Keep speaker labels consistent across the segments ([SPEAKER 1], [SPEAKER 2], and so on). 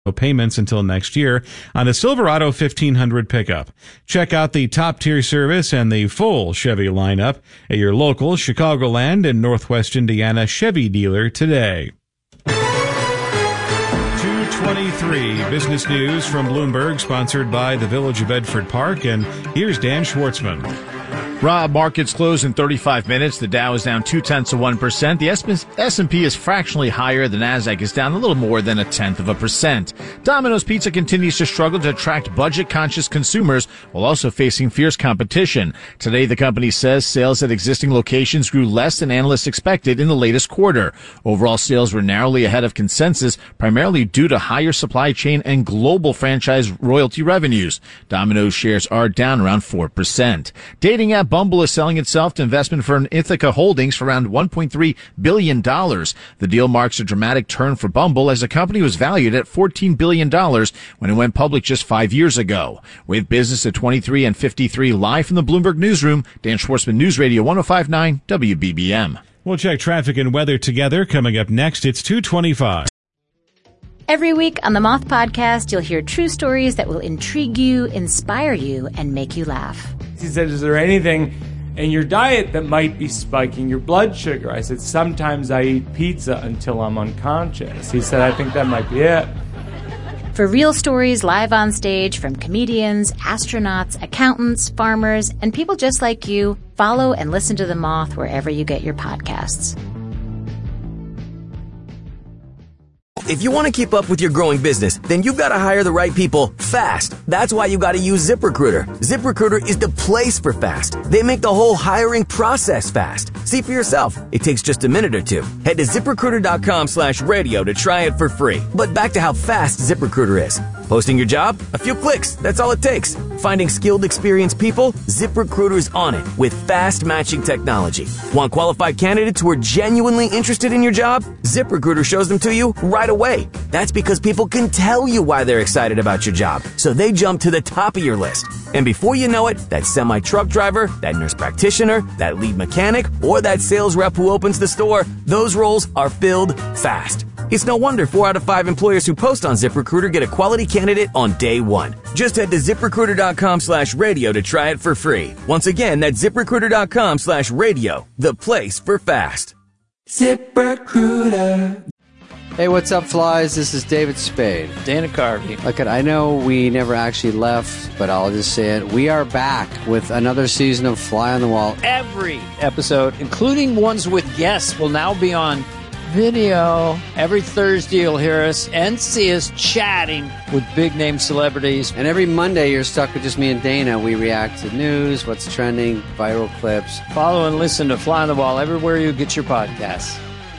[SPEAKER 1] payments until next year on the Silverado 1500 pickup. Check out the top-tier service and the full Chevy lineup at your local Chicagoland and Northwest Indiana Chevy dealer today. 2:23 business news from Bloomberg, sponsored by the Village of Bedford Park, and here's Dan Schwartzman.
[SPEAKER 2] Rob, markets closed in 35 minutes. The Dow is down 0.2%. The S&P is fractionally higher. The Nasdaq is down a little more than 0.1%. Domino's Pizza continues to struggle to attract budget-conscious consumers while also facing fierce competition. Today, the company says sales at existing locations grew less than analysts expected in the latest quarter. Overall sales were narrowly ahead of consensus, primarily due to higher supply chain and global franchise royalty revenues. Domino's shares are down around 4%. Dating app Bumble is selling itself to investment firm Ithaca Holdings for around $1.3 billion. The deal marks a dramatic turn for Bumble, as the company was valued at $14 billion when it went public just 5 years ago. With business at 23 and 53 live from the Bloomberg Newsroom, Dan Schwartzman, News Radio 105.9 WBBM.
[SPEAKER 1] We'll check traffic and weather together. Coming up next, it's 2:25.
[SPEAKER 3] Every week on the Moth Podcast, you'll hear true stories that will intrigue you, inspire you, and make you laugh.
[SPEAKER 4] He said, is there anything in your diet that might be spiking your blood sugar? I said, sometimes I eat pizza until I'm unconscious. He said, I think that might be it.
[SPEAKER 3] For real stories live on stage from comedians, astronauts, accountants, farmers, and people just like you, follow and listen to The Moth wherever you get your podcasts.
[SPEAKER 5] If you want to keep up with your growing business, then you've got to hire the right people fast. That's why you got to use ZipRecruiter. ZipRecruiter is the place for fast. They make the whole hiring process fast. See for yourself. It takes just a minute or two. Head to ZipRecruiter.com/radio to try it for free. But back to how fast ZipRecruiter is. Posting your job? A few clicks. That's all it takes. Finding skilled, experienced people? ZipRecruiter's on it with fast matching technology. Want qualified candidates who are genuinely interested in your job? ZipRecruiter shows them to you right away. That's because people can tell you why they're excited about your job, so they jump to the top of your list. And before you know it, that semi-truck driver, that nurse practitioner, that lead mechanic, or that sales rep who opens the store, those roles are filled fast. It's no wonder 4 out of 5 employers who post on ZipRecruiter get a quality candidate on day one. Just head to ZipRecruiter.com/radio to try it for free. Once again, that's ZipRecruiter.com/radio, the place for fast.
[SPEAKER 6] ZipRecruiter. Hey, what's up, flies? This is David Spade.
[SPEAKER 7] Dana Carvey.
[SPEAKER 6] Look, I know we never actually left, but I'll just say it. We are back with another season of Fly on the Wall.
[SPEAKER 7] Every episode, including ones with guests, will now be on video. Every Thursday you'll hear us and see us chatting with big-name celebrities.
[SPEAKER 6] And every Monday you're stuck with just me and Dana. We react to news, what's trending, viral clips.
[SPEAKER 7] Follow and listen to Fly on the Wall everywhere you get your podcasts.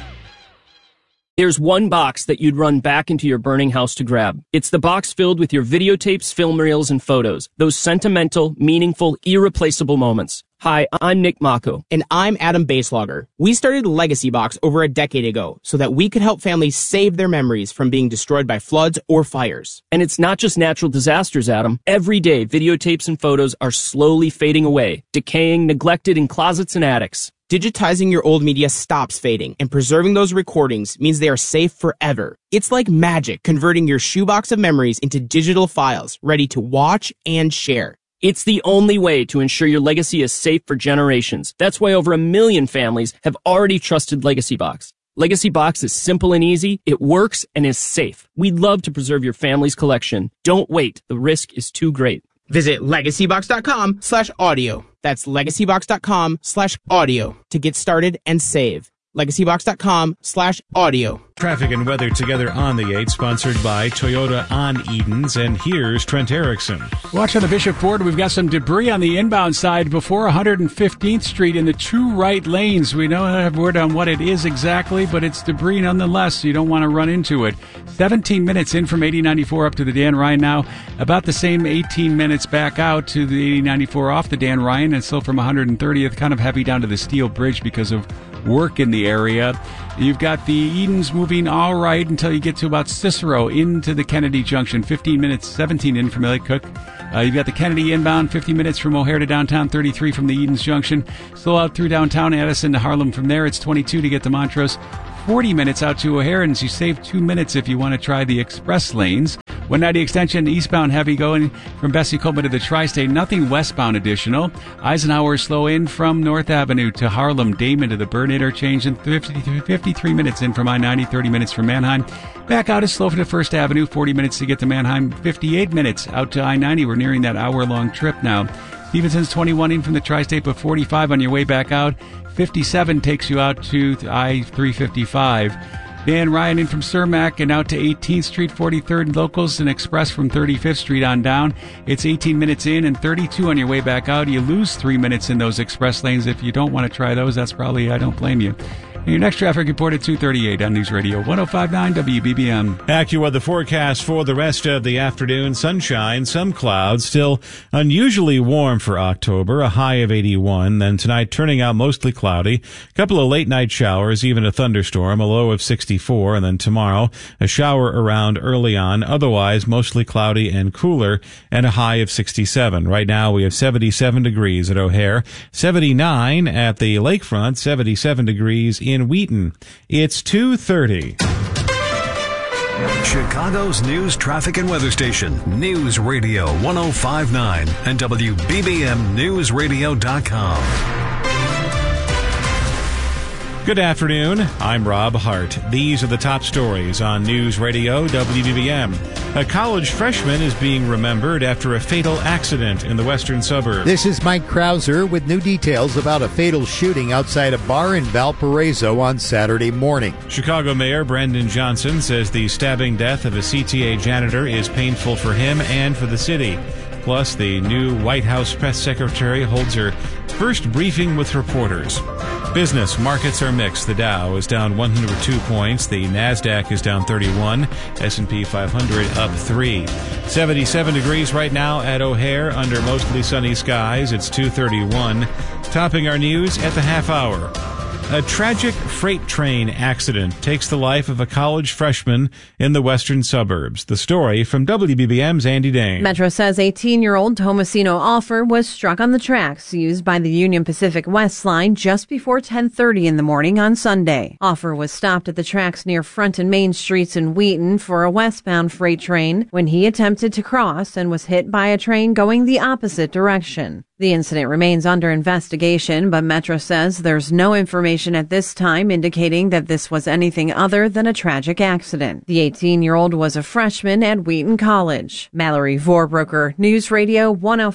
[SPEAKER 8] There's one box that you'd run back into your burning house to grab. It's the box filled with your videotapes, film reels, and photos. Those sentimental, meaningful, irreplaceable moments. Hi, I'm Nick Mako.
[SPEAKER 9] And I'm Adam Baselogger. We started Legacy Box over a decade ago so that we could help families save their memories from being destroyed by floods or fires.
[SPEAKER 8] And it's not just natural disasters, Adam. Every day, videotapes and photos are slowly fading away, decaying, neglected in closets and attics.
[SPEAKER 9] Digitizing your old media stops fading, and preserving those recordings means they are safe forever. It's like magic, converting your shoebox of memories into digital files, ready to watch and share.
[SPEAKER 8] It's the only way to ensure your legacy is safe for generations. That's why over 1 million families have already trusted Legacy Box. Legacy Box is simple and easy, it works, and is safe. We'd love to preserve your family's collection. Don't wait. The risk is too great.
[SPEAKER 9] Visit legacybox.com/audio. That's legacybox.com/audio to get started and save. legacybox.com/audio.
[SPEAKER 1] Traffic and weather together on the 8, sponsored by Toyota on Edens. And here's Trent Erickson.
[SPEAKER 10] Watch on the Bishop Ford. We've got some debris on the inbound side before 115th Street in the 2 right lanes. We don't have word on what it is exactly, but it's debris nonetheless, so you don't want to run into it. 17 minutes in from 8094 up to the Dan Ryan now. About the same 18 minutes back out to the 8094 off the Dan Ryan, and still from 130th, kind of heavy down to the Steel Bridge because of work in the area. You've got the Edens moving all right until you get to about Cicero into the Kennedy Junction. 15 minutes, 17 in from Elliott Cook. You've got the Kennedy inbound, 50 minutes from O'Hare to downtown, 33 from the Edens Junction. Still out through downtown Addison to Harlem. From there, it's 22 to get to Montrose. 40 minutes out to O'Hare, and you save 2 minutes if you want to try the express lanes. 190 extension eastbound heavy going from Bessie Coleman to the Tri-State. Nothing westbound additional. Eisenhower slow in from North Avenue to Harlem, Damon to the Byrd interchange, and 53 minutes in from I-90, 30 minutes from Manheim. Back out is slow to First Avenue, 40 minutes to get to Manheim, 58 minutes out to I-90. We're nearing that hour-long trip now. Stevenson's 21 in from the Tri-State, but 45 on your way back out. 57 takes you out to I-355. Dan Ryan in from Cermak and out to 18th Street, 43rd locals and express from 35th Street on down. It's 18 minutes in and 32 on your way back out. You lose 3 minutes in those express lanes. If you don't want to try those, that's probably, I don't blame you. And your next traffic report at 2:38 on News Radio 105.9 WBBM.
[SPEAKER 1] AccuWeather forecast for the rest of the afternoon. Sunshine, some clouds, still unusually warm for October, a high of 81. Then tonight turning out mostly cloudy. A couple of late night showers, even a thunderstorm, a low of 64. And then tomorrow, a shower around early on. Otherwise, mostly cloudy and cooler and a high of 67. Right now we have 77 degrees at O'Hare, 79 at the lakefront, 77 degrees in Wheaton. It's 2:30.
[SPEAKER 11] Chicago's news, traffic, and weather station. News Radio 105.9 and WBBMNewsRadio.com.
[SPEAKER 1] Good afternoon. I'm Rob Hart. These are the top stories on News Radio WBBM. A college freshman is being remembered after a fatal accident in the western suburbs.
[SPEAKER 12] This is Mike Krauser with new details about a fatal shooting outside a bar in Valparaiso on Saturday morning.
[SPEAKER 1] Chicago Mayor Brandon Johnson says the stabbing death of a CTA janitor is painful for him and for the city. Plus, the new White House press secretary holds her first briefing with reporters. Business markets are mixed. The Dow is down 102 points. The Nasdaq is down 31. S&P 500 up 3. 77 degrees right now at O'Hare under mostly sunny skies. It's 2:31. Topping our news at the half hour. A tragic freight train accident takes the life of a college freshman in the western suburbs. The story from WBBM's Andy Dane.
[SPEAKER 13] Metro says 18-year-old Tomasino Offer was struck on the tracks used by the Union Pacific West line just before 10:30 in the morning on Sunday. Offer was stopped at the tracks near Front and Main Streets in Wheaton for a westbound freight train when he attempted to cross and was hit by a train going the opposite direction. The incident remains under investigation, but Metro says there's no information at this time indicating that this was anything other than a tragic accident. The 18-year-old was a freshman at Wheaton College. Mallory Vorbroker, News Radio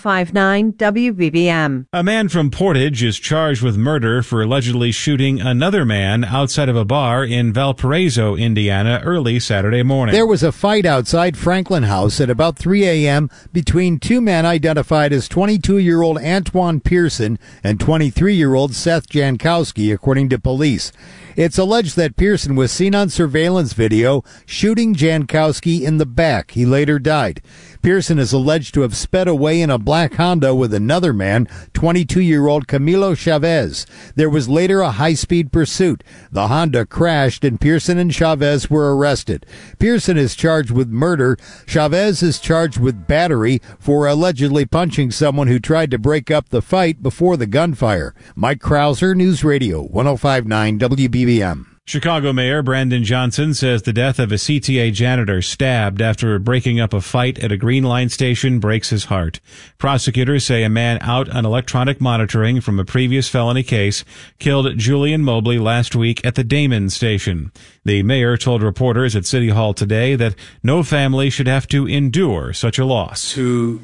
[SPEAKER 13] 105.9 WBBM.
[SPEAKER 1] A man from Portage is charged with murder for allegedly shooting another man outside of a bar in Valparaiso, Indiana, early Saturday morning.
[SPEAKER 12] There was a fight outside Franklin House at about 3 a.m. between two men identified as 22-year-old Antoine Pearson and 23-year-old Seth Jankowski, according to police. It's alleged that Pearson was seen on surveillance video shooting Jankowski in the back. He later died. Pearson is alleged to have sped away in a black Honda with another man, 22-year-old Camilo Chavez. There was later a high-speed pursuit. The Honda crashed and Pearson and Chavez were arrested. Pearson is charged with murder. Chavez is charged with battery for allegedly punching someone who tried to break up the fight before the gunfire. Mike Krauser, News Radio 105.9 WBBM.
[SPEAKER 1] Chicago Mayor Brandon Johnson says the death of a CTA janitor stabbed after breaking up a fight at a Green Line station breaks his heart. Prosecutors say a man out on electronic monitoring from a previous felony case killed Julian Mobley last week at the Damon station. The mayor told reporters at City Hall today that no family should have to endure such a loss.
[SPEAKER 14] To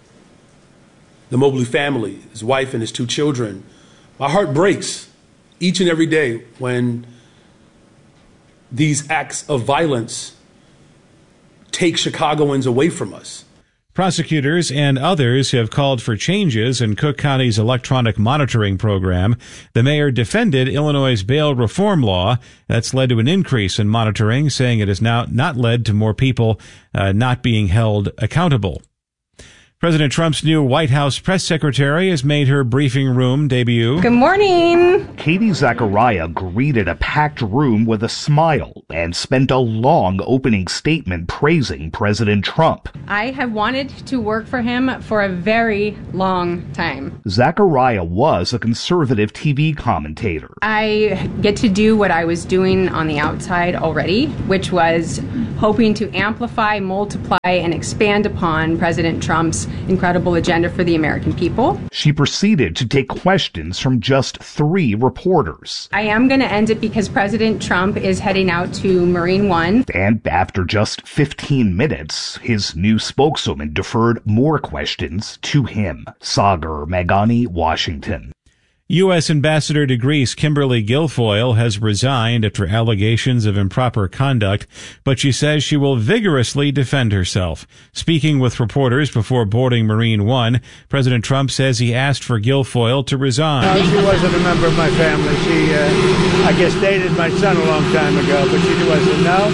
[SPEAKER 14] the Mobley family, his wife and his two children, my heart breaks each and every day when these acts of violence take Chicagoans away from us.
[SPEAKER 1] Prosecutors and others have called for changes in Cook County's electronic monitoring program. The mayor defended Illinois' bail reform law that's led to an increase in monitoring, saying it has now not led to more people not being held accountable. President Trump's new White House press secretary has made her briefing room debut.
[SPEAKER 15] Good morning.
[SPEAKER 16] Katie Zachariah greeted a packed room with a smile and spent a long opening statement praising President Trump.
[SPEAKER 15] I have wanted to work for him for a very long time.
[SPEAKER 16] Zachariah was a conservative TV commentator.
[SPEAKER 15] I get to do what I was doing on the outside already, which was hoping to amplify, multiply, and expand upon President Trump's incredible agenda for the American people.
[SPEAKER 16] She proceeded to take questions from just 3 reporters.
[SPEAKER 15] I am going to end it because President Trump is heading out to Marine One.
[SPEAKER 16] And after just 15 minutes, his new spokeswoman deferred more questions to him. Sagar Meghani, Washington.
[SPEAKER 1] U.S. Ambassador to Greece Kimberly Guilfoyle has resigned after allegations of improper conduct, but she says she will vigorously defend herself. Speaking with reporters before boarding Marine One, President Trump says he asked for Guilfoyle to resign.
[SPEAKER 17] No, she wasn't a member of my family. She, I guess, dated my son a long time ago, but she wasn't. No,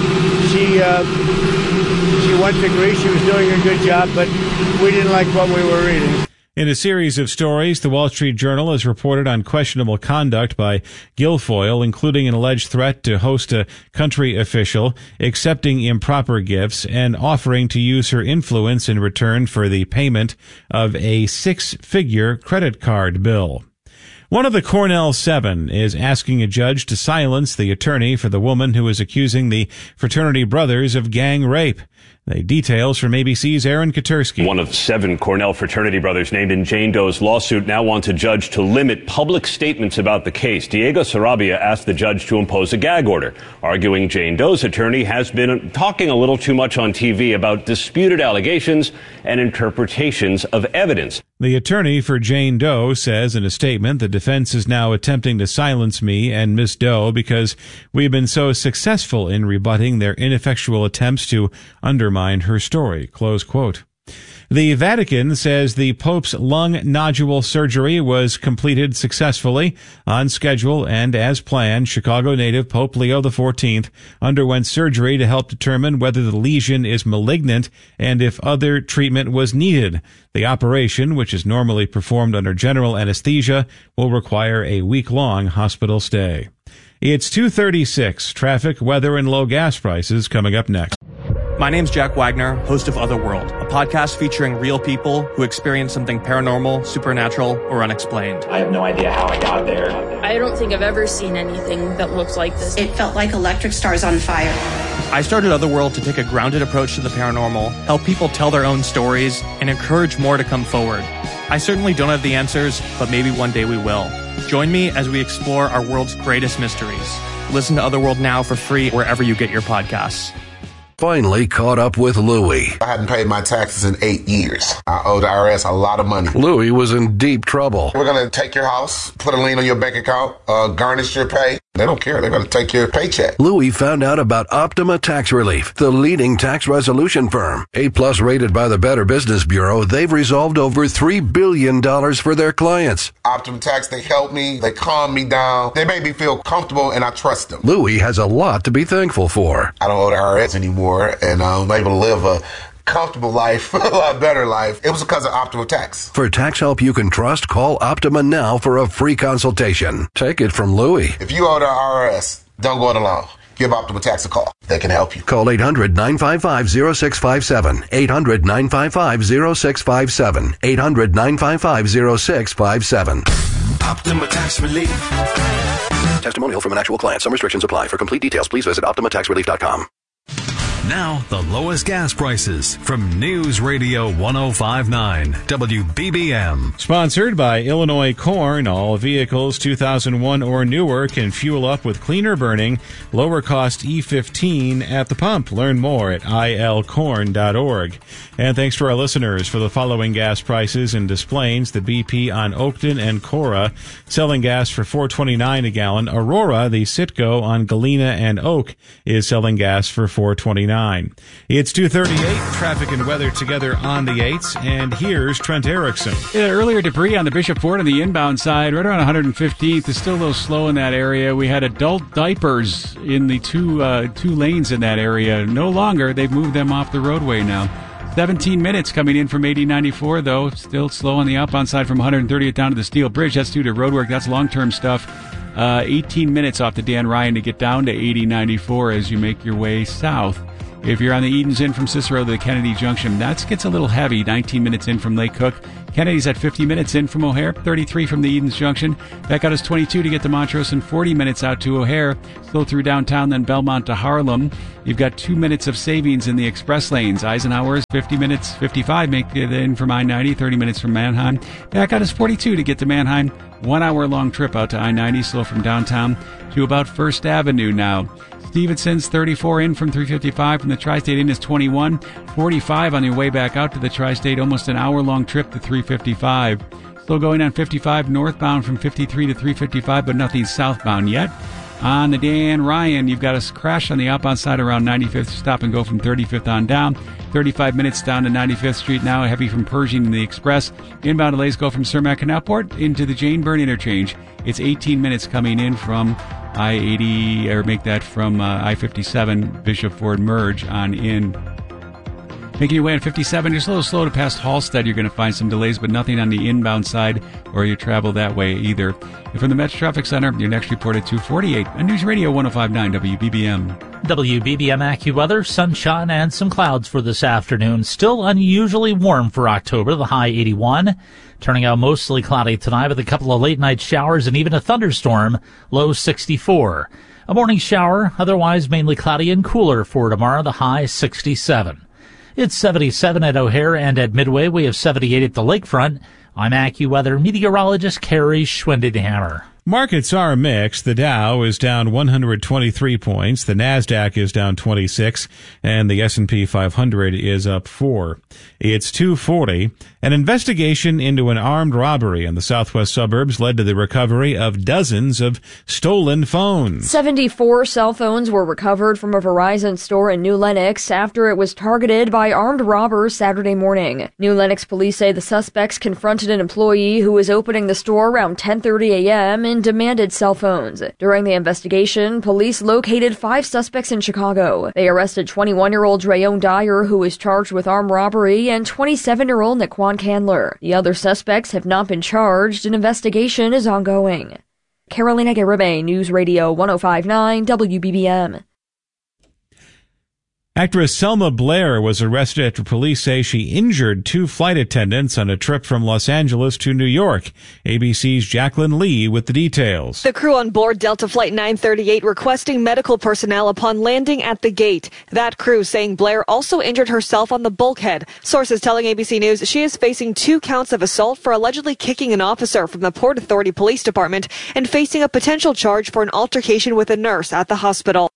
[SPEAKER 17] she went to Greece. She was doing a good job, but we didn't like what we were reading.
[SPEAKER 1] In a series of stories, the Wall Street Journal has reported on questionable conduct by Guilfoyle, including an alleged threat to host a country official, accepting improper gifts, and offering to use her influence in return for the payment of a 6-figure credit card bill. One of the Cornell 7 is asking a judge to silence the attorney for the woman who is accusing the fraternity brothers of gang rape. The details from ABC's Aaron Katersky.
[SPEAKER 18] One of 7 Cornell fraternity brothers named in Jane Doe's lawsuit now wants a judge to limit public statements about the case. Diego Sarabia asked the judge to impose a gag order, arguing Jane Doe's attorney has been talking a little too much on TV about disputed allegations and interpretations of evidence.
[SPEAKER 1] The attorney for Jane Doe says in a statement, the defense is now attempting to silence me and Miss Doe because we've been so successful in rebutting their ineffectual attempts to undermine her story. Close quote. The Vatican says the Pope's lung nodule surgery was completed successfully, on schedule, and as planned. Chicago native Pope Leo XIV underwent surgery to help determine whether the lesion is malignant and if other treatment was needed. The operation, which is normally performed under general anesthesia, will require a week-long hospital stay. It's 2:36. Traffic, weather, and low gas prices coming up next.
[SPEAKER 19] My name's Jack Wagner, host of Otherworld, a podcast featuring real people who experience something paranormal, supernatural, or unexplained.
[SPEAKER 20] I have no idea how I got there.
[SPEAKER 21] I don't think I've ever seen anything that looks like this.
[SPEAKER 22] It felt like electric stars on fire.
[SPEAKER 19] I started Otherworld to take a grounded approach to the paranormal, help people tell their own stories, and encourage more to come forward. I certainly don't have the answers, but maybe one day we will. Join me as we explore our world's greatest mysteries. Listen to Otherworld now for free wherever you get your podcasts.
[SPEAKER 23] Finally caught up with Louie.
[SPEAKER 24] I hadn't paid my taxes in 8 years. I owed the IRS a lot of money.
[SPEAKER 23] Louie was in deep trouble.
[SPEAKER 24] We're going to take your house, put a lien on your bank account, garnish your pay. They don't care. They're going to take your paycheck.
[SPEAKER 23] Louie found out about Optima Tax Relief, the leading tax resolution firm. A+ rated by the Better Business Bureau, they've resolved over $3 billion for their clients.
[SPEAKER 24] Optima Tax, they help me. They calm me down. They make me feel comfortable, and I trust them.
[SPEAKER 23] Louie has a lot to be thankful for.
[SPEAKER 24] I don't owe the IRS anymore, and I'm able to live a comfortable life, a lot better life. It was because of Optima Tax.
[SPEAKER 23] For tax help you can trust, call Optima now for a free consultation. Take it from Louie.
[SPEAKER 24] If you owe the IRS, don't go it alone. Give Optima Tax a call. They can help you.
[SPEAKER 23] Call 800-955-0657. 800-955-0657. 800-955-0657.
[SPEAKER 11] Optima Tax Relief.
[SPEAKER 23] Testimonial from an actual client. Some restrictions apply. For complete details, please visit OptimaTaxRelief.com.
[SPEAKER 11] Now, the lowest gas prices from News Radio 105.9 WBBM.
[SPEAKER 1] Sponsored by Illinois Corn. All vehicles 2001 or newer can fuel up with cleaner burning, lower cost E15 at the pump. Learn more at ilcorn.org. And thanks to our listeners for the following gas prices and displays. The BP on Oakton and Cora selling gas for $4.29 a gallon. Aurora, the Citgo on Galena and Oak, is selling gas for $4.29. It's 2:38. Traffic and weather together on the 8s, and here's Trent Erickson.
[SPEAKER 10] Yeah, earlier debris on the Bishop Ford on the inbound side, right around 115th. It's still a little slow in that area. We had adult diapers in the two lanes in that area. No longer. They've moved them off the roadway now. 17 minutes coming in from 80-94, though. Still slow on the outbound side from 130th down to the Steel Bridge. That's due to roadwork. That's long-term stuff. 18 minutes off the Dan Ryan to get down to 80-94 as you make your way south. If you're on the Edens in from Cicero to the Kennedy Junction, that gets a little heavy. 19 minutes in from Lake Cook. Kennedy's at 50 minutes in from O'Hare. 33 from the Edens Junction. Back out is 22 to get to Montrose and 40 minutes out to O'Hare. Slow through downtown, then Belmont to Harlem. You've got 2 minutes of savings in the express lanes. Eisenhower's 50 minutes, 55 make it in from I-90. 30 minutes from Mannheim. Back out is 42 to get to Mannheim. 1 hour long trip out to I-90. Slow from downtown to about First Avenue now. Stevenson's 34 in from 355 from the Tri-State Inn is 21. 45 on your way back out to the Tri-State, almost an hour-long trip to 355. Still going on 55 northbound from 53 to 355, but nothing southbound yet. On the Dan Ryan, you've got a crash on the outbound side around 95th. Stop and go from 35th on down. 35 minutes down to 95th Street now, heavy from Pershing in the Express. Inbound delays go from Cermak Canalport into the Jane Byrne interchange. It's 18 minutes coming in from I-80, or make that from I-57, Bishop Ford Merge on in. Making your way on 57, you're a little slow to past Halstead. You're going to find some delays, but nothing on the inbound side or you travel that way either. And from the Metro Traffic Center, your next report at 2:48 on News Radio 105.9 WBBM.
[SPEAKER 2] WBBM AccuWeather, sunshine and some clouds for this afternoon. Still unusually warm for October, the high 81. Turning out mostly cloudy tonight with a couple of late night showers and even a thunderstorm, low 64. A morning shower, otherwise mainly cloudy and cooler for tomorrow, the high 67. It's 77 at O'Hare and at Midway. We have 78 at the lakefront. I'm AccuWeather meteorologist Carrie Schwindenhammer.
[SPEAKER 1] Markets are mixed. The Dow is down 123 points. The Nasdaq is down 26, and the S&P 500 is up 4. It's 2:40. An investigation into an armed robbery in the southwest suburbs led to the recovery of dozens of stolen phones.
[SPEAKER 3] 74 cell phones were recovered from a Verizon store in New Lenox after it was targeted by armed robbers Saturday morning. New Lenox police say the suspects confronted an employee who was opening the store around 10:30 a.m. and demanded cell phones. During the investigation, police located 5 suspects in Chicago. They arrested 21-year-old Drayon Dyer, who was charged with armed robbery, and 27-year-old Naquan Candler. The other suspects have not been charged. An investigation is ongoing. Carolina Garibay, News Radio 105.9 WBBM.
[SPEAKER 1] Actress Selma Blair was arrested after police say she injured 2 flight attendants on a trip from Los Angeles to New York. ABC's Jacqueline Lee with the details.
[SPEAKER 4] The crew on board Delta Flight 938 requesting medical personnel upon landing at the gate. That crew saying Blair also injured herself on the bulkhead. Sources telling ABC News she is facing 2 counts of assault for allegedly kicking an officer from the Port Authority Police Department and facing a potential charge for an altercation with a nurse at the hospital.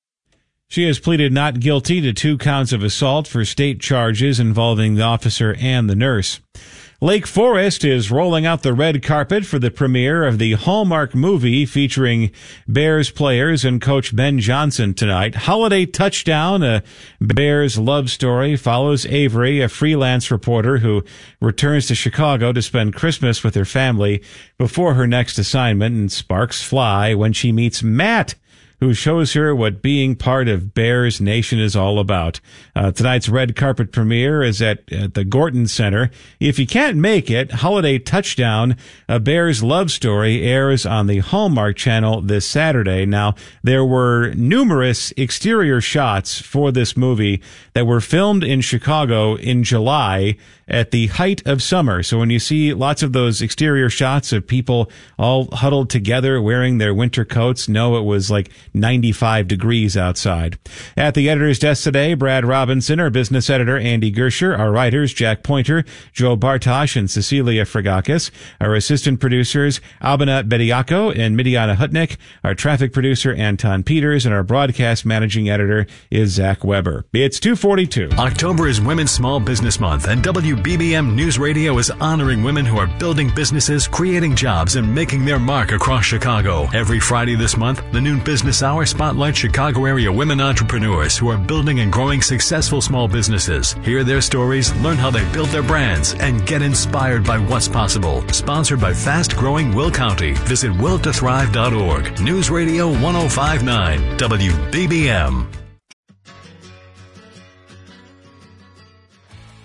[SPEAKER 1] She has pleaded not guilty to 2 counts of assault for state charges involving the officer and the nurse. Lake Forest is rolling out the red carpet for the premiere of the Hallmark movie featuring Bears players and coach Ben Johnson tonight. Holiday Touchdown, a Bears love story, follows Avery, a freelance reporter who returns to Chicago to spend Christmas with her family before her next assignment, and sparks fly when she meets Matt, who shows her what being part of Bears Nation is all about. Tonight's red carpet premiere is at the Gorton Center. If you can't make it, Holiday Touchdown, a Bears love story, airs on the Hallmark Channel this Saturday. Now, there were numerous exterior shots for this movie that were filmed in Chicago in July at the height of summer. So when you see lots of those exterior shots of people all huddled together wearing their winter coats, know it was like 95 degrees outside. At the editor's desk today, Brad Robinson, our business editor, Andy Gersher, our writers, Jack Pointer, Joe Bartosh, and Cecilia Fragakis, our assistant producers, Albina Bediako and Midiana Hutnick, our traffic producer, Anton Peters, and our broadcast managing editor is Zach Weber. It's 2:42.
[SPEAKER 11] October is Women's Small Business Month, and WBBM News Radio is honoring women who are building businesses, creating jobs, and making their mark across Chicago. Every Friday this month, the Noon Business Hour spotlights Chicago area women entrepreneurs who are building and growing successful small businesses. Hear their stories, learn how they build their brands, and get inspired by what's possible. Sponsored by fast-growing Will County. Visit willtothrive.org. News Radio 105.9 WBBM.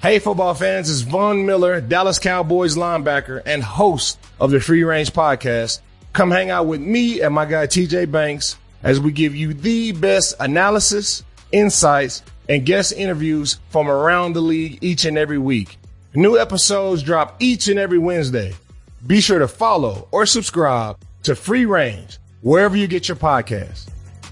[SPEAKER 5] Hey, football fans, it's Von Miller, Dallas Cowboys linebacker and host of the Free Range Podcast. Come hang out with me and my guy TJ Banks as we give you the best analysis, insights, and guest interviews from around the league each and every week. New episodes drop each and every Wednesday. Be sure to follow or subscribe to Free Range wherever you get your podcasts.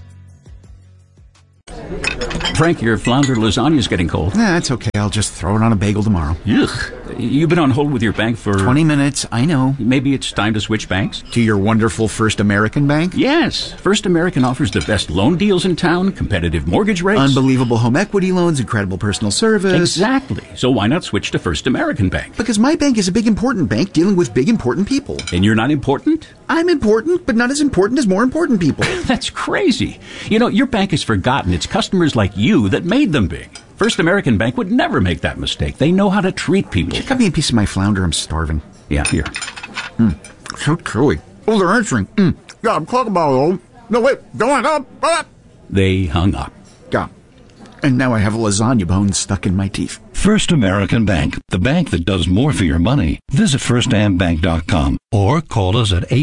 [SPEAKER 6] Frank, your flounder lasagna is getting cold.
[SPEAKER 7] Nah, it's okay. I'll just throw it on a bagel tomorrow.
[SPEAKER 6] Ugh. You've been on hold with your bank for
[SPEAKER 7] 20 minutes, I know.
[SPEAKER 6] Maybe it's time to switch banks?
[SPEAKER 7] To your wonderful First American Bank?
[SPEAKER 6] Yes. First American offers the best loan deals in town, competitive mortgage rates.
[SPEAKER 7] Unbelievable home equity loans, incredible personal service.
[SPEAKER 6] Exactly. So why not switch to First American Bank?
[SPEAKER 7] Because my bank is a big important bank dealing with big important people.
[SPEAKER 6] And you're not important?
[SPEAKER 7] I'm important, but not as important as more important people.
[SPEAKER 6] That's crazy. You know, your bank has forgotten it's customers like you that made them big. First American Bank would never make that mistake. They know how to treat people.
[SPEAKER 7] Cut me a piece of my flounder. I'm starving.
[SPEAKER 6] Yeah, here.
[SPEAKER 7] So chewy. Oh, they're answering. Yeah, I'm talking about it. No, wait. Go on up.
[SPEAKER 6] They hung up.
[SPEAKER 7] Yeah. And now I have a lasagna bone stuck in my teeth.
[SPEAKER 8] First American Bank, the bank that does more for your money. Visit firstambank.com or call us at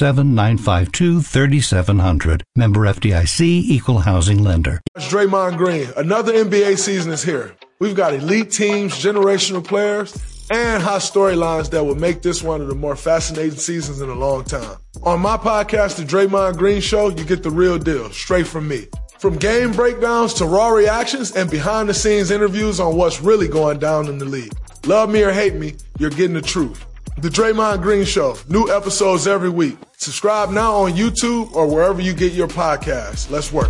[SPEAKER 8] 847-952-3700. Member FDIC, Equal Housing Lender.
[SPEAKER 25] It's Draymond Green. Another NBA season is here. We've got elite teams, generational players, and hot storylines that will make this one of the more fascinating seasons in a long time. On my podcast, The Draymond Green Show, you get the real deal, straight from me. From game breakdowns to raw reactions and behind-the-scenes interviews on what's really going down in the league. Love me or hate me, you're getting the truth. The Draymond Green Show, new episodes every week. Subscribe now on YouTube or wherever you get your podcasts. Let's work.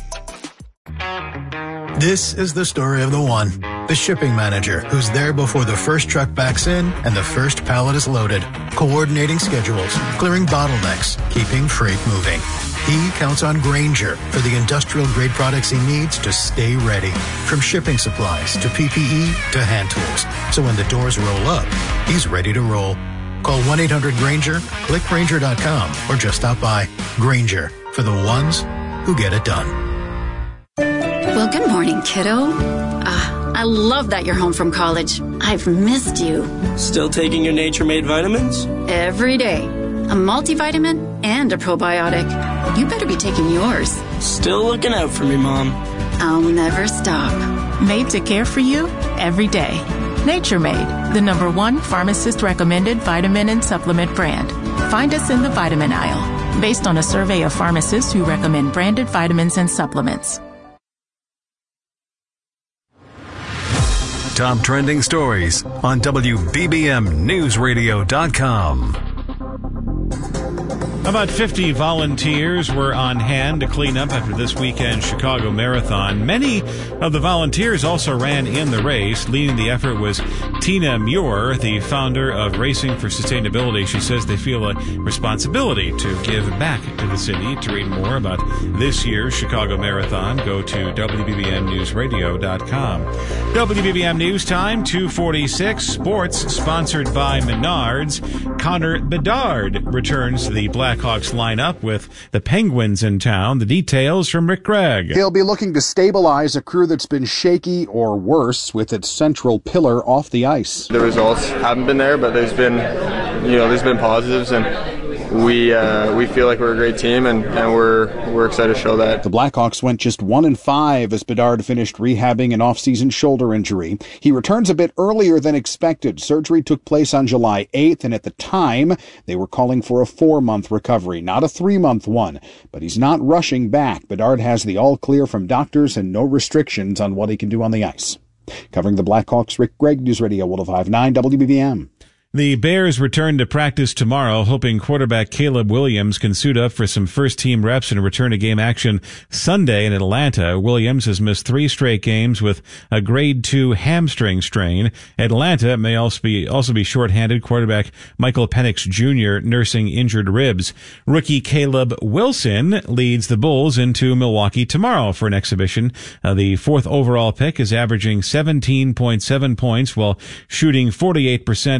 [SPEAKER 26] This is the story of the one, the shipping manager, who's there before the first truck backs in and the first pallet is loaded, coordinating schedules, clearing bottlenecks, keeping freight moving. He counts on Grainger for the industrial-grade products he needs to stay ready, from shipping supplies to PPE to hand tools. So when the doors roll up, he's ready to roll. Call 1-800-GRAINGER, click Grainger.com, or just stop by. Grainger, for the ones who get it done.
[SPEAKER 27] Well, good morning, kiddo. I love that you're home from college. I've missed you.
[SPEAKER 28] Still taking your Nature Made vitamins?
[SPEAKER 27] Every day. A multivitamin and a probiotic. You better be taking yours.
[SPEAKER 28] Still looking out for me, Mom.
[SPEAKER 27] I'll never stop.
[SPEAKER 29] Made to care for you every day. Nature Made, the #1 pharmacist-recommended vitamin and supplement brand. Find us in the vitamin aisle, based on a survey of pharmacists who recommend branded vitamins and supplements.
[SPEAKER 11] Top trending stories on WBBMNewsRadio.com.
[SPEAKER 1] About 50 volunteers were on hand to clean up after this weekend's Chicago Marathon. Many of the volunteers also ran in the race. Leading the effort was Tina Muir, the founder of Racing for Sustainability. She says they feel a responsibility to give back to the city. To read more about this year's Chicago Marathon, go to WBBMNewsRadio.com. WBBM News Time, 2:46. Sports, sponsored by Menards. Connor Bedard returns to the Blackhawks lineup with the Penguins in town. The details from Rick Gregg.
[SPEAKER 30] He'll be looking to stabilize a crew that's been shaky or worse with its central pillar off the ice.
[SPEAKER 31] The results haven't been there, but there's been positives, and we feel like we're a great team, and we're excited to show that.
[SPEAKER 30] The Blackhawks went just 1-5 as Bedard finished rehabbing an off-season shoulder injury. He returns a bit earlier than expected. Surgery took place on July 8th, and at the time, they were calling for a 4-month recovery, not a 3-month one. But he's not rushing back. Bedard has the all-clear from doctors and no restrictions on what he can do on the ice. Covering the Blackhawks, Rick Gregg, News Radio 105.9 WBBM.
[SPEAKER 1] The Bears return to practice tomorrow, hoping quarterback Caleb Williams can suit up for some first-team reps and return to game action Sunday in Atlanta. Williams has missed 3 straight games with a grade 2 hamstring strain. Atlanta may also be shorthanded. Quarterback Michael Penix Jr. nursing injured ribs. Rookie Caleb Wilson leads the Bulls into Milwaukee tomorrow for an exhibition. The 4th overall pick is averaging 17.7 points while shooting 48% from the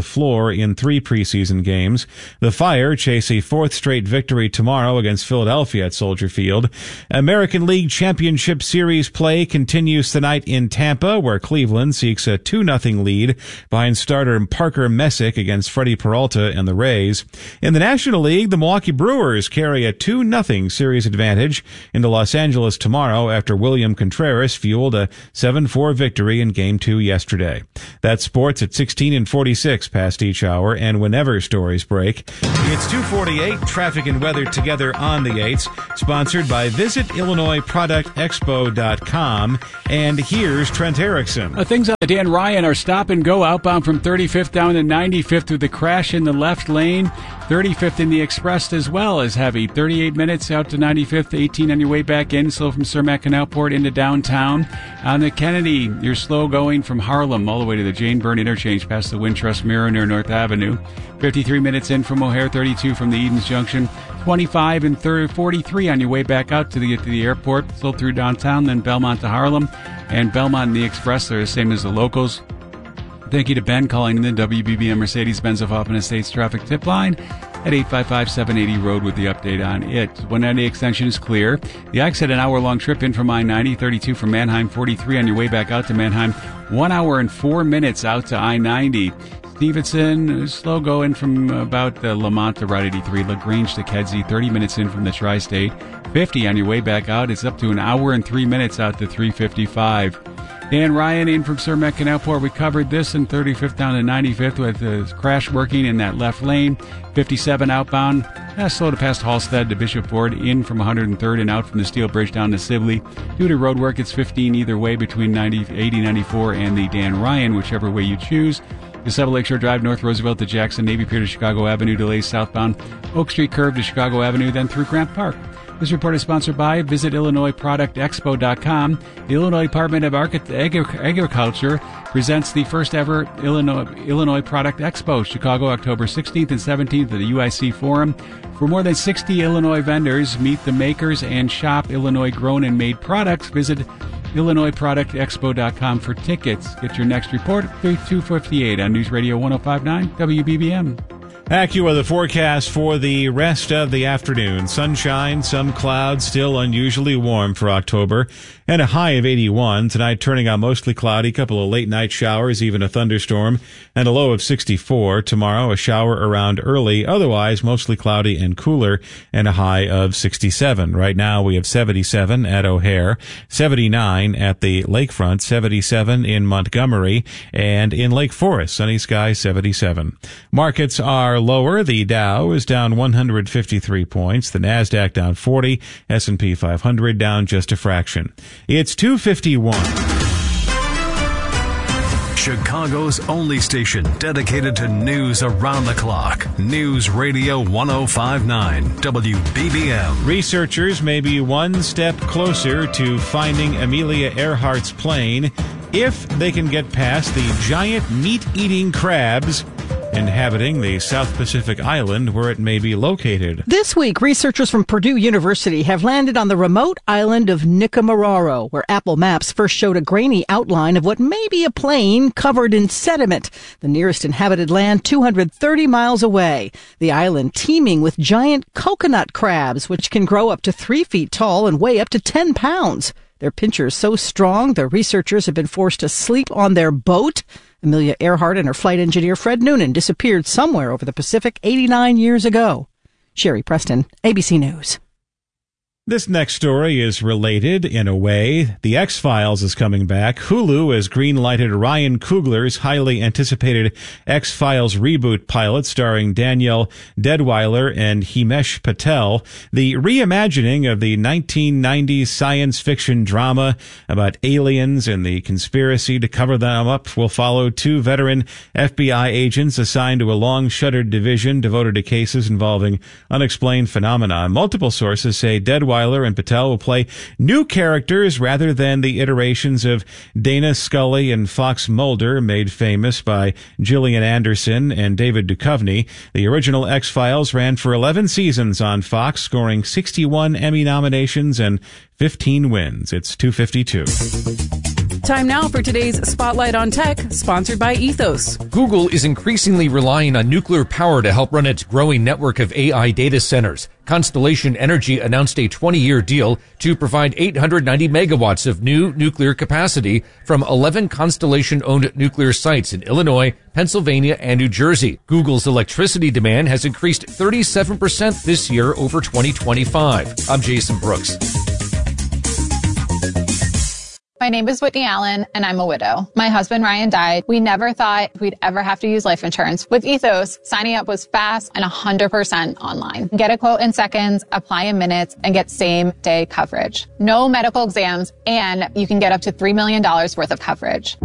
[SPEAKER 1] floor in 3 preseason games. The Fire chase a 4th straight victory tomorrow against Philadelphia at Soldier Field. American League Championship Series play continues tonight in Tampa, where Cleveland seeks a 2-0 lead behind starter Parker Messick against Freddie Peralta and the Rays. In the National League, the Milwaukee Brewers carry a 2-0 series advantage into Los Angeles tomorrow after William Contreras fueled a 7-4 victory in Game 2 yesterday. That's sports at 16:46 past each hour, and whenever stories break. It's 2:48, traffic and weather together on the 8s, sponsored by VisitIllinoisProductExpo.com. And here's Trent Erickson.
[SPEAKER 10] Things on the Dan Ryan are stop and go outbound from 35th down to 95th with the crash in the left lane. 35th in the Express as well is heavy. 38 minutes out to 95th, 18 on your way back in, slow from Cermak Canalport into downtown. On the Kennedy, you're slow going from Harlem all the way to the Jane Byrne interchange past the Wintrust Mirror near North Avenue. 53 minutes in from O'Hare, 32 from the Edens Junction. 25 and 43 on your way back out to the airport. Slow through downtown, then Belmont to Harlem. And Belmont and the Express are the same as the locals. Thank you to Ben calling in the WBBM Mercedes-Benz of Hoffman Estates traffic tip line at 855-780 Road with the update on it. 190 extension is clear. The Ike's had an hour-long trip in from I-90, 32 from Manheim, 43 on your way back out to Manheim, 1 hour and 4 minutes out to I-90. Stevenson, slow going from about Lamont to Route 83, LaGrange to Kedzie, 30 minutes in from the Tri-State. 50 on your way back out. It's up to an hour and 3 minutes out to 355. Dan Ryan in from Cermak Canalport. We covered this in 35th down to 95th with the crash working in that left lane. 57 outbound. Slow to past Halstead to Bishop Ford, in from 103rd and out from the Steel Bridge down to Sibley. Due to road work, it's 15 either way between 80, 94 and the Dan Ryan, whichever way you choose. DeSable Lakeshore Drive, North Roosevelt to Jackson, Navy Pier to Chicago Avenue, delays southbound. Oak Street curve to Chicago Avenue, then through Grant Park. This report is sponsored by VisitIllinoisProductExpo.com. The Illinois Department of Agriculture presents the first ever Illinois Product Expo, Chicago, October 16th and 17th at the UIC Forum. For more than 60 Illinois vendors, meet the makers and shop Illinois grown and made products. Visit IllinoisProductExpo.com for tickets. Get your next report at 2:58 on News Radio 105.9 WBBM.
[SPEAKER 1] AccuWeather forecast for the rest of the afternoon. Sunshine, some clouds, still unusually warm for October, and a high of 81. Tonight turning out mostly cloudy, couple of late night showers, even a thunderstorm, and a low of 64. Tomorrow a shower around early, otherwise mostly cloudy and cooler, and a high of 67. Right now we have 77 at O'Hare, 79 at the Lakefront, 77 in Montgomery, and in Lake Forest, sunny skies, 77. Markets are lower. The Dow is down 153 points. The Nasdaq down 40. S&P 500 down just a fraction. It's 2:51.
[SPEAKER 11] Chicago's only station dedicated to news around the clock. News Radio 105.9 WBBM.
[SPEAKER 1] Researchers may be one step closer to finding Amelia Earhart's plane if they can get past the giant meat-eating crabs inhabiting the South Pacific island where it may be located.
[SPEAKER 9] This week, researchers from Purdue University have landed on the remote island of Nikumaroro, where Apple Maps first showed a grainy outline of what may be a plane covered in sediment, the nearest inhabited land 230 miles away. The island teeming with giant coconut crabs, which can grow up to 3 feet tall and weigh up to 10 pounds. Their pincher is so strong, the researchers have been forced to sleep on their boat. Amelia Earhart and her flight engineer Fred Noonan disappeared somewhere over the Pacific 89 years ago. Sherry Preston, ABC News.
[SPEAKER 1] This next story is related in a way. The X-Files is coming back. Hulu has green-lighted Ryan Coogler's highly anticipated X-Files reboot pilot starring Danielle Deadwyler and Himesh Patel. The reimagining of the 1990s science fiction drama about aliens and the conspiracy to cover them up will follow 2 veteran FBI agents assigned to a long-shuttered division devoted to cases involving unexplained phenomena. Multiple sources say Deadwyler and Patel will play new characters rather than the iterations of Dana Scully and Fox Mulder made famous by Gillian Anderson and David Duchovny. The original X-Files ran for 11 seasons on Fox, scoring 61 Emmy nominations and 15 wins. It's 2:52.
[SPEAKER 12] Time now for today's Spotlight on Tech, sponsored by Ethos.
[SPEAKER 13] Google is increasingly relying on nuclear power to help run its growing network of AI data centers. Constellation Energy announced a 20-year deal to provide 890 megawatts of new nuclear capacity from 11 Constellation-owned nuclear sites in Illinois, Pennsylvania, and New Jersey. Google's electricity demand has increased 37% this year over 2025. I'm Jason Brooks.
[SPEAKER 14] My name is Whitney Allen, and I'm a widow. My husband, Ryan, died. We never thought we'd ever have to use life insurance. With Ethos, signing up was fast and 100% online. Get a quote in seconds, apply in minutes, and get same-day coverage. No medical exams, and you can get up to $3 million worth of coverage.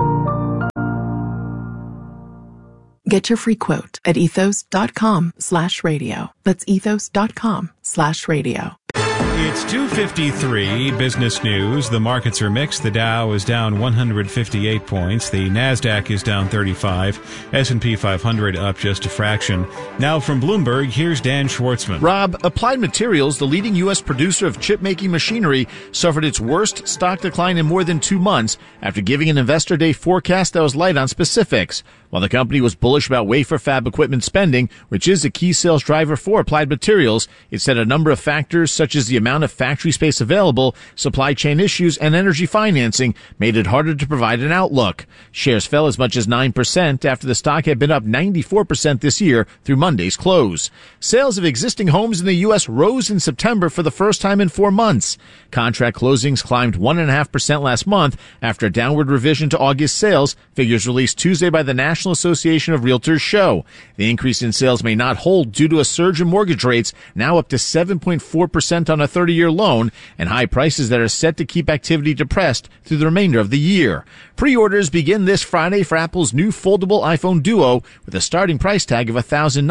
[SPEAKER 26] Get your free quote at ethos.com/radio. That's ethos.com/radio.
[SPEAKER 1] It's 2:53 business news. The markets are mixed. The Dow is down 158 points. The Nasdaq is down 35. S&P 500 up just a fraction. Now from Bloomberg, here's Dan Schwartzman.
[SPEAKER 15] Rob, Applied Materials, the leading U.S. producer of chip-making machinery, suffered its worst stock decline in more than 2 months after giving an Investor Day forecast that was light on specifics. While the company was bullish about wafer fab equipment spending, which is a key sales driver for Applied Materials, it said a number of factors such as the amount of factory space available, supply chain issues, and energy financing made it harder to provide an outlook. Shares fell as much as 9% after the stock had been up 94% this year through Monday's close. Sales of existing homes in the U.S. rose in September for the first time in 4 months. Contract closings climbed 1.5% last month after a downward revision to August sales, figures released Tuesday by the National Association of Realtors show. The increase in sales may not hold due to a surge in mortgage rates, now up to 7.4% on a 30-year loan, and high prices that are set to keep activity depressed through the remainder of the year. Pre-orders begin this Friday for Apple's new foldable iPhone Duo with a starting price tag of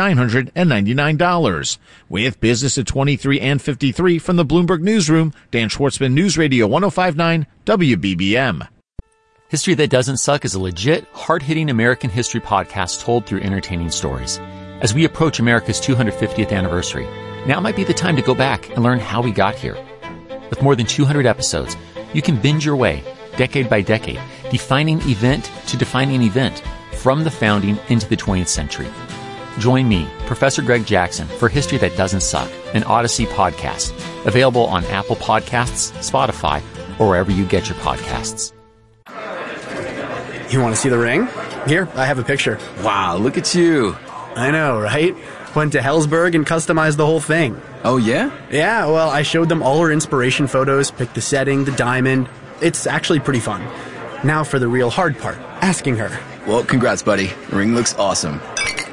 [SPEAKER 15] $1,999. With business at 23 and 53 from the Bloomberg Newsroom, Dan Schwartzman, News Radio 105.9 WBBM.
[SPEAKER 16] History That Doesn't Suck is a legit, hard-hitting American history podcast told through entertaining stories. As we approach America's 250th anniversary, now might be the time to go back and learn how we got here. With more than 200 episodes, you can binge your way, decade by decade, defining event to defining event, from the founding into the 20th century. Join me, Professor Greg Jackson, for History That Doesn't Suck, an Odyssey podcast, available on Apple Podcasts, Spotify, or wherever you get your podcasts.
[SPEAKER 17] You want to see the ring? Here, I have a picture.
[SPEAKER 18] Wow, look at you.
[SPEAKER 17] I know, right? Went to Helzberg and customized the whole thing.
[SPEAKER 18] Oh, yeah?
[SPEAKER 17] Yeah, well, I showed them all our inspiration photos, picked the setting, the diamond. It's actually pretty fun. Now for the real hard part, asking her.
[SPEAKER 18] Well, congrats, buddy. The ring looks awesome.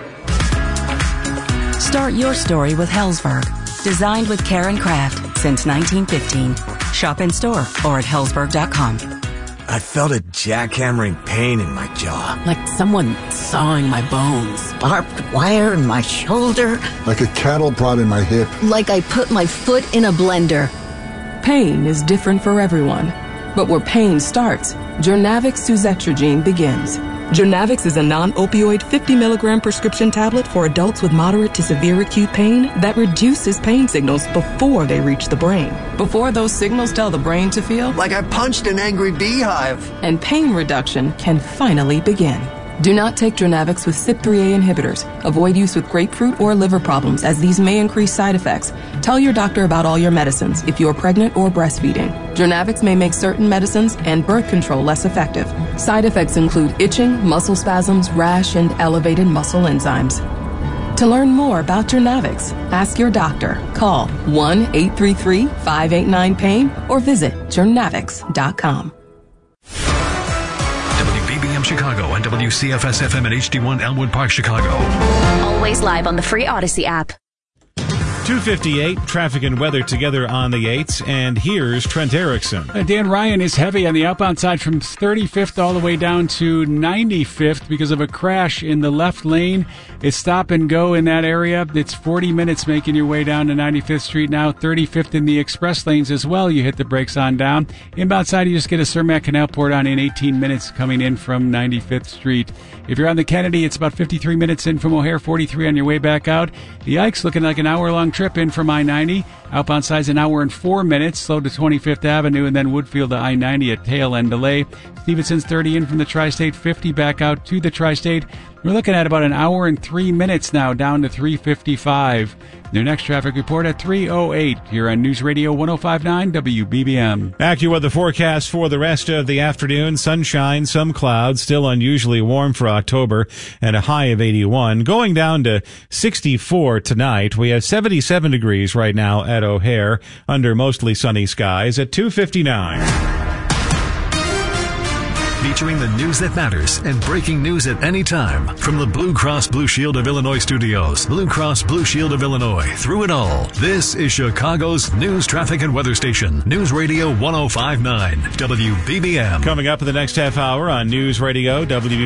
[SPEAKER 19] Start your story with Helzberg. Designed with care and craft since 1915. Shop in store or at helzberg.com.
[SPEAKER 20] I felt a jackhammering pain in my jaw.
[SPEAKER 21] Like someone sawing my bones.
[SPEAKER 22] Barbed wire in my shoulder.
[SPEAKER 32] Like a cattle prod in my hip.
[SPEAKER 22] Like I put my foot in a blender.
[SPEAKER 21] Pain is different for everyone. But where pain starts, Jurnavix suzetrigine begins. Jurnavix is a non-opioid 50-milligram prescription tablet for adults with moderate to severe acute pain that reduces pain signals before they reach the brain. Before those signals tell the brain to feel
[SPEAKER 22] like I punched an angry beehive.
[SPEAKER 21] And pain reduction can finally begin. Do not take Jurnavix with CYP3A inhibitors. Avoid use with grapefruit or liver problems, as these may increase side effects. Tell your doctor about all your medicines if you are pregnant or breastfeeding. Jurnavix may make certain medicines and birth control less effective. Side effects include itching, muscle spasms, rash, and elevated muscle enzymes. To learn more about Jurnavix, ask your doctor. Call 1-833-589-PAIN or visit jurnavix.com.
[SPEAKER 11] WBBM Chicago and WCFS-FM and HD1 Elmwood Park, Chicago.
[SPEAKER 33] Always live on the free Odyssey app.
[SPEAKER 1] 2:58, traffic and weather together on the 8s, and here's Trent Erickson.
[SPEAKER 10] Dan, Ryan is heavy on the outbound side from 35th all the way down to 95th because of a crash in the left lane. It's stop and go in that area. It's 40 minutes making your way down to 95th Street now. 35th in the express lanes as well. You hit the brakes on down. Inbound side, you just get a Cermak Canal port on in 18 minutes coming in from 95th Street. If you're on the Kennedy, it's about 53 minutes in from O'Hare, 43 on your way back out. The Ike's looking like an hour-long trip in from I-90. Outbound side's an hour and 4 minutes, slow to 25th Avenue, and then Woodfield to I-90 at tail end delay. Stevenson's 30 in from the Tri-State, 50 back out to the Tri-State. We're looking at about an hour and 3 minutes now, down to 3:55. Their next traffic report at 3:08 here on News Radio 105.9 WBBM.
[SPEAKER 1] AccuWeather forecast for the rest of the afternoon. Sunshine, some clouds, still unusually warm for October, and a high of 81. Going down to 64 tonight. We have 77 degrees right now at O'Hare, under mostly sunny skies at 2:59.
[SPEAKER 11] Featuring the news that matters and breaking news at any time. From the Blue Cross Blue Shield of Illinois studios, Blue Cross Blue Shield of Illinois, through it all. This is Chicago's news, traffic, and weather station. News Radio 105.9 WBBM.
[SPEAKER 1] Coming up in the next half hour on News Radio WBBM.